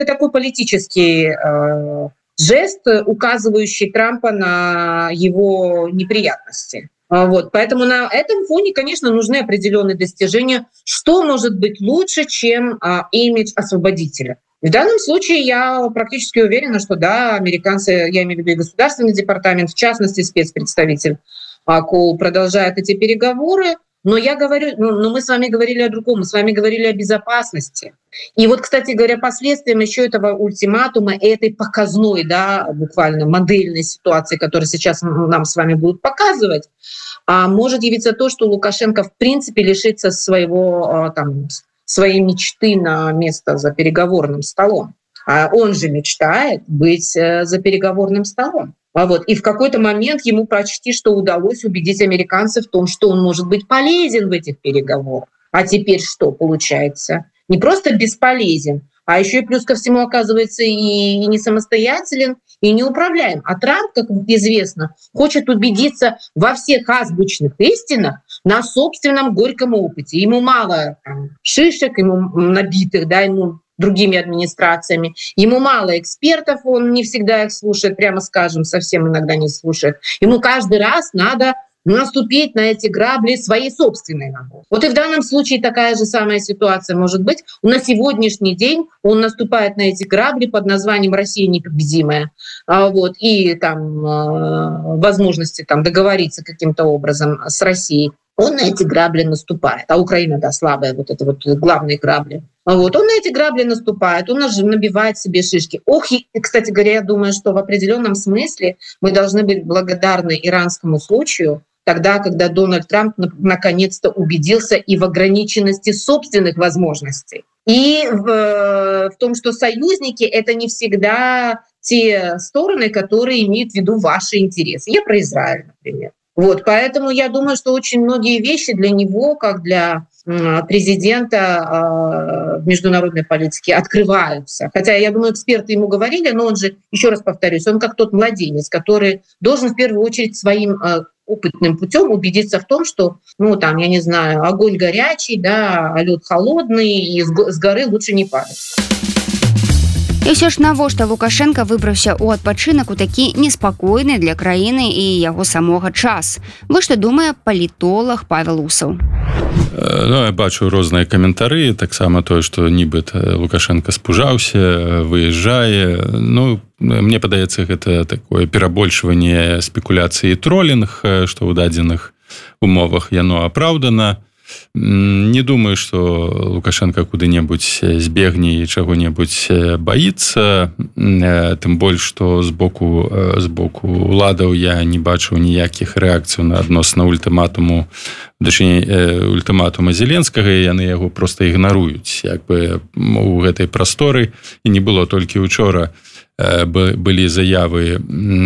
такой политический жест, указывающий Трампа на его неприятности. Вот. Поэтому на этом фоне, конечно, нужны определенные достижения. Что может быть лучше, чем имидж освободителя? В данном случае я практически уверена, что да, американцы, я имею в виду и Государственный департамент, в частности, спецпредставитель Кол, продолжает эти переговоры. Но я говорю, мы с вами говорили о другом, мы с вами говорили о безопасности. И вот, кстати говоря, последствием еще этого ультиматума, этой показной, да, буквально модельной ситуации, которую сейчас нам с вами будут показывать, может явиться то, что Лукашенко в принципе лишится своей мечты на место за переговорным столом. А он же мечтает быть за переговорным столом. И в какой-то момент ему почти что удалось убедить американцев в том, что он может быть полезен в этих переговорах. А теперь что получается? Не просто бесполезен, а еще и плюс ко всему оказывается и не самостоятелен, и неуправляем. А Трамп, как известно, хочет убедиться во всех азбучных истинах на собственном горьком опыте. Ему мало шишек, ему набитых, да, ему другими администрациями. Ему мало экспертов, он не всегда их слушает, прямо скажем, совсем иногда не слушает. Ему каждый раз надо наступить на эти грабли своей собственной ногой. Вот и в данном случае такая же самая ситуация может быть. На сегодняшний день он наступает на эти грабли под названием «Россия непобедимая». И возможности договориться каким-то образом с Россией. Он на эти грабли наступает. А Украина, да, слабая, это главные грабли. Он на эти грабли наступает, он набивает себе шишки. И, кстати говоря, я думаю, что в определенном смысле мы должны быть благодарны иранскому случаю, тогда, когда Дональд Трамп наконец-то убедился и в ограниченности собственных возможностей, и в том, что союзники — это не всегда те стороны, которые имеют в виду ваши интересы. Я про Израиль, например. Поэтому я думаю, что очень многие вещи для него, как для президента в международной политике, открываются. Хотя, я думаю, эксперты ему говорили, но он же, еще раз повторюсь, он как тот младенец, который должен в первую очередь своим опытным путем убедиться в том, что, я не знаю, огонь горячий, да, а лед холодный, и с горы лучше не падать. І ўсё ж навошта Лукашенко выбраўся ў адпачынак у такі неспакойны для краіны і яго самога час? Вы што думае палітолог Павел Усаў? Я бачу розныя каментары, таксама тое, што нібыта Лукашенко спужаўся, выязджае. Мне падаецца, гэта такое перабольшванне спекуляцыі і тролінг, што ў дадзеных умовах яно апраўдана. Не думаю, что Лукашенко куды-небудзь збегне і чаго-небудзь баіцца, тым больш, што з боку уладаў я не бачыў ніякіх рэакцый на адносна ультыматума Зеленскага, і яны яго проста ігнаруюць у гэтай прасторы. І не было толькі учора былі заявы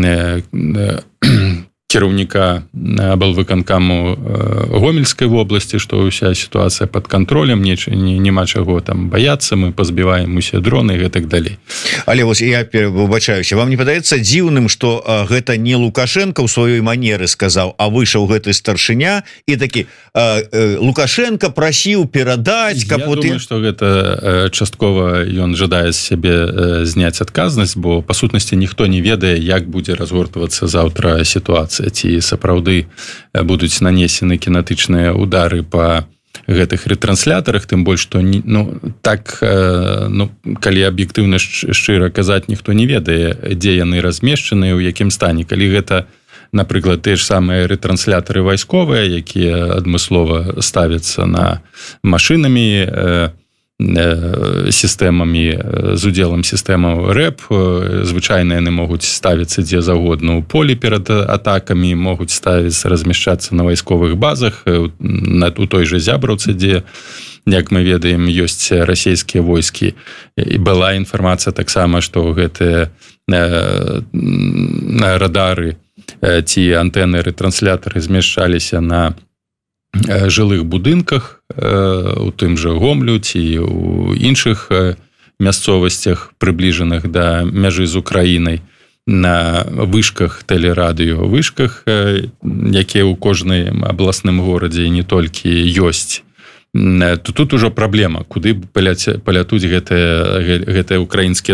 кіраўніка аблвыканкаму Гомельскай вобласці, што ўся сітуацыя пад кантролем, няма чаго там баяцца, мы пазбіваем усе дроны і гэтак далей. Але я выбачаюся, вам не падаецца дзіўным, што гэта не Лукашенко ў сваёй манеры сказаў, а выйшаў гэты старшыня і такі Лукашенко прасіў перадаць, Я думаю, што гэта часткова ён жадае з сябе зняць адказнасць, бо па сутнасці ніхто не ведае, як будзе разгортвацца заўтра сітуацыя, ці сапраўды будуць нанесены кінетычныя удары па гэтых ретранслятарах, тым больш, што калі аб'ектыўна шчыра казаць, ніхто не ведае, дзе яны размешчаныя, у якім стане. Калі гэта, напрыклад, тыя ж самыя ретранслятары вайсковыя, якія адмыслова ставяцца на машынамі, сістэмамі, з удзелам сістэмаў РЭП, звычайна яны могуць ставіцца дзе загодна ў полі перад атакамі, могуць ставіцца, размяшчацца на вайсковых базах, у той жа Зябраўцы, дзе, як мы ведаем, ёсць расійскія войскі. І была інфармацыя таксама, што гэтыя радары ці антэны ретранслятары змяшчаліся на жылых будынках, у тым жа Гомлю ці ў іншых мясцовасцях, прыбліжаных да мяжы з Украінай, на вышках тэлерадыё, вышках, якія ў кожным абласным горадзе не толькі ёсць. то тут ужо праблема куды палятуць гэтыя украінскія